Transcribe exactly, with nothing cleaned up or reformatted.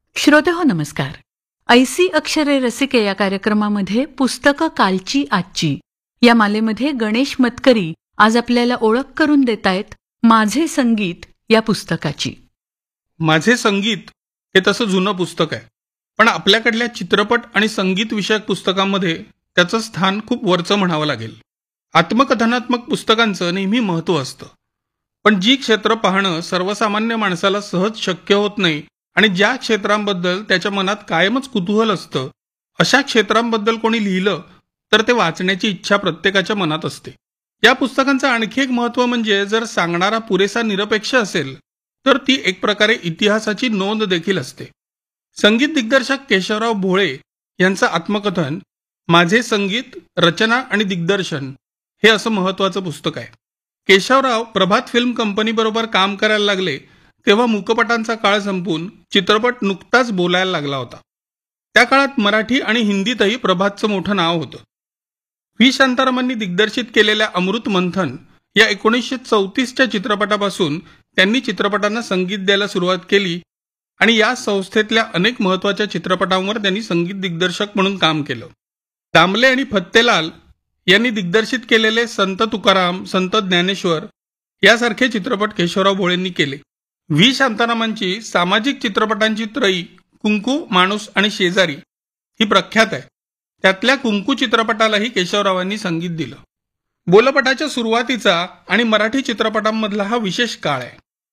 श्रोते हो नमस्कार. ऐसी अक्षरे रसिके या कार्यक्रमामध्ये पुस्तकं कालची आजची या मालेमध्ये गणेश मतकरी आज आपल्याला ओळख करून देतायत माझे संगीत या पुस्तकाची. माझे संगीत हे तसं जुनं पुस्तक आहे, पण आपल्याकडल्या चित्रपट आणि संगीत विषयक पुस्तकांमध्ये त्याचं स्थान खूप वरचं म्हणावं लागेल. आत्मकथनात्मक पुस्तकांचं नेहमी महत्त्व असतं, पण जी क्षेत्र पाहणं सर्वसामान्य माणसाला सहज शक्य होत नाही आणि ज्या क्षेत्रांबद्दल त्याच्या मनात कायमच कुतूहल असतं, अशा क्षेत्रांबद्दल कोणी लिहिलं तर ते वाचण्याची इच्छा प्रत्येकाच्या मनात असते. या पुस्तकांचं आणखी एक महत्त्व म्हणजे जर सांगणारा पुरेसा निरपेक्ष असेल तर ती एक प्रकारे इतिहासाची नोंद देखील असते. संगीत दिग्दर्शक केशवराव भोळे यांचं आत्मकथन माझे संगीत रचना आणि दिग्दर्शन हे असं महत्त्वाचं पुस्तक आहे. केशवराव प्रभात फिल्म कंपनीबरोबर काम करायला लागले तेव्हा मूकपटांचा काळ संपून चित्रपट नुकताच बोलायला लागला होता. त्या काळात मराठी आणि हिंदीतही प्रभातचं मोठं नाव होतं. व्ही शांतारामांनी दिग्दर्शित केलेल्या अमृत मंथन या एकोणीसशे चौतीसच्या चित्रपटापासून त्यांनी चित्रपटांना संगीत द्यायला सुरुवात केली आणि या संस्थेतल्या अनेक महत्त्वाच्या चित्रपटांवर त्यांनी संगीत दिग्दर्शक म्हणून काम केलं. दामले आणि फत्तेलाल यांनी दिग्दर्शित केलेले संत तुकाराम, संत ज्ञानेश्वर यासारखे चित्रपट केशवराव भोळेंनी केले. व्ही शांतारामांची सामाजिक चित्रपटांची त्रयी कुंकू, माणूस आणि शेजारी ही प्रख्यात आहे. त्यातल्या कुंकू चित्रपटालाही केशवरावांनी संगीत दिलं. बोलपटाच्या सुरुवातीचा आणि मराठी चित्रपटांमधला हा विशेष काळ आहे.